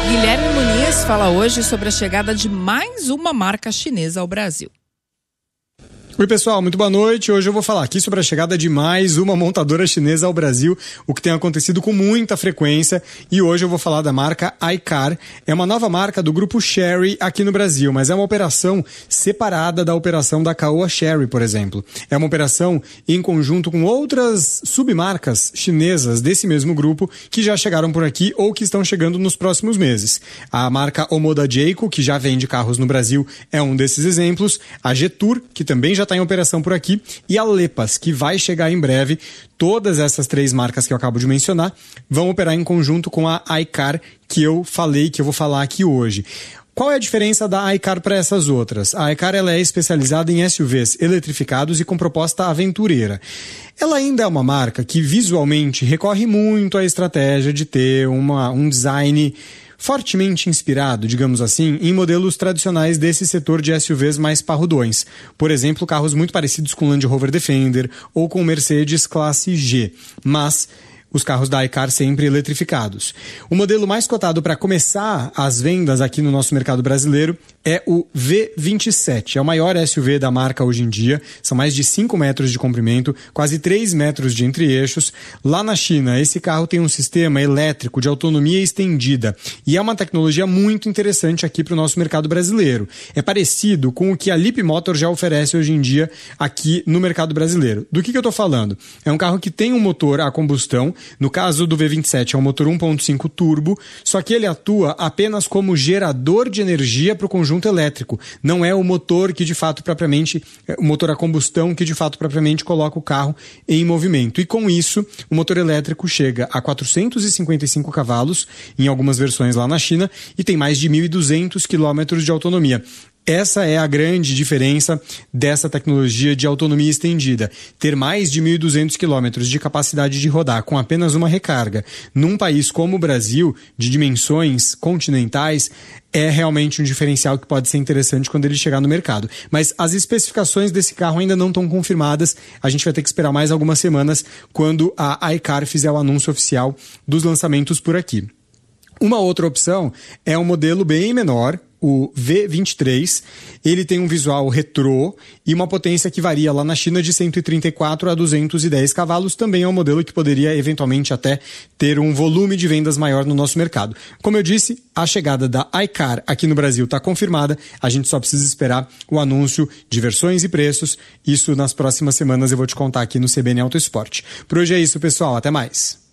Guilherme Muniz fala hoje sobre a chegada de mais uma marca chinesa ao Brasil. Oi pessoal, muito boa noite. Hoje eu vou falar aqui sobre a chegada de mais uma montadora chinesa ao Brasil, o que tem acontecido com muita frequência, e hoje eu vou falar da marca iCar. É uma nova marca do grupo Chery aqui no Brasil, mas é uma operação separada da operação da Caoa Chery, por exemplo. É uma operação em conjunto com outras submarcas chinesas desse mesmo grupo que já chegaram por aqui ou que estão chegando nos próximos meses. A marca Omoda Jayco, que já vende carros no Brasil, é um desses exemplos. A Jetour, que também já está em operação por aqui, e a Lepas, que vai chegar em breve. Todas essas três marcas que eu acabo de mencionar vão operar em conjunto com a iCar, que eu falei, que eu vou falar aqui hoje. Qual é a diferença da iCar para essas outras? A iCar ela é especializada em SUVs eletrificados e com proposta aventureira. Ela ainda é uma marca que visualmente recorre muito à estratégia de ter um design fortemente inspirado, digamos assim, em modelos tradicionais desse setor de SUVs mais parrudões. Por exemplo, carros muito parecidos com o Land Rover Defender ou com o Mercedes Classe G. Mas os carros da iCar sempre eletrificados. O modelo mais cotado para começar as vendas aqui no nosso mercado brasileiro é o V27. É o maior SUV da marca hoje em dia. São mais de 5 metros de comprimento, quase 3 metros de entre-eixos. Lá na China, esse carro tem um sistema elétrico de autonomia estendida e é uma tecnologia muito interessante aqui para o nosso mercado brasileiro. É parecido com o que a Leapmotor já oferece hoje em dia aqui no mercado brasileiro. Do que eu estou falando? É um carro que tem um motor a combustão. No caso do V27 é um motor 1.5 turbo, só que ele atua apenas como gerador de energia para o conjunto elétrico. Não é o motor que de fato propriamente, o motor a combustão que de fato propriamente coloca o carro em movimento. E com isso, o motor elétrico chega a 455 cavalos em algumas versões lá na China e tem mais de 1.200 quilômetros de autonomia. Essa é a grande diferença dessa tecnologia de autonomia estendida. Ter mais de 1.200 quilômetros de capacidade de rodar com apenas uma recarga num país como o Brasil, de dimensões continentais, é realmente um diferencial que pode ser interessante quando ele chegar no mercado. Mas as especificações desse carro ainda não estão confirmadas. A gente vai ter que esperar mais algumas semanas quando a iCar fizer o anúncio oficial dos lançamentos por aqui. Uma outra opção é um modelo bem menor, o V23. Ele tem um visual retrô e uma potência que varia lá na China de 134 a 210 cavalos. Também é um modelo que poderia eventualmente até ter um volume de vendas maior no nosso mercado. Como eu disse, a chegada da iCar aqui no Brasil está confirmada. A gente só precisa esperar o anúncio de versões e preços. Isso nas próximas semanas eu vou te contar aqui no CBN Auto Esporte. Por hoje é isso, pessoal. Até mais.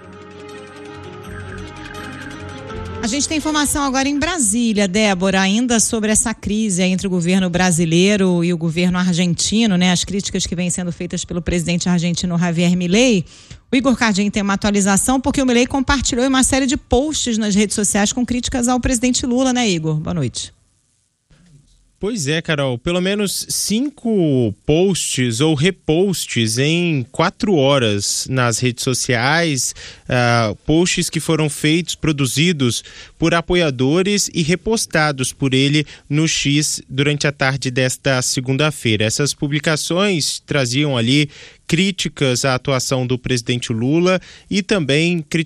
A gente tem informação agora em Brasília, Débora, ainda sobre essa crise entre o governo brasileiro e o governo argentino, né? As críticas que vêm sendo feitas pelo presidente argentino Javier Milei. O Igor Cardin tem uma atualização porque o Milei compartilhou uma série de posts nas redes sociais com críticas ao presidente Lula, né, Igor? Boa noite. Pois é, Carol, pelo menos 5 posts ou reposts em 4 horas nas redes sociais, posts que foram produzidos por apoiadores e repostados por ele no X durante a tarde desta segunda-feira. Essas publicações traziam ali críticas à atuação do presidente Lula e também